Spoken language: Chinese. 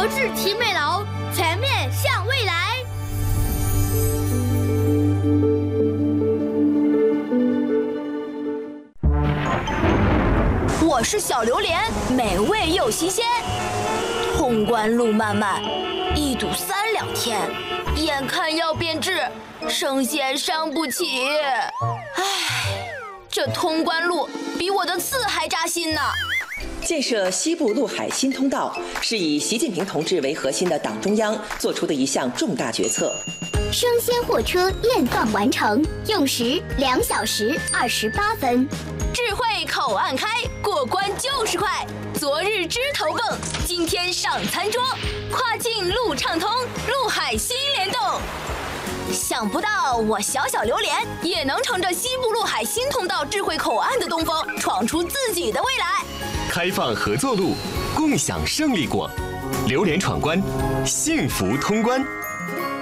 国智体美劳，全面向未来。 我是小榴莲，美味又新鲜。通关路漫漫，一堵3、2天，眼看要变质，生鲜伤不起。唉，这通关路比我的刺还扎心呢。 建设西部陆海新通道是以习近平同志为核心的党中央做出的一项重大决策。 生鲜货车验放完成，用时2小时28分。 智慧口岸开，过关就是快。昨日枝头蹦，今天上餐桌。跨境路畅通，陆海新联动。想不到我小小榴莲也能乘着西部陆海新通道智慧口岸的东风，闯出自己的未来。 开放合作路，共享胜利果。榴莲闯关，幸福通关。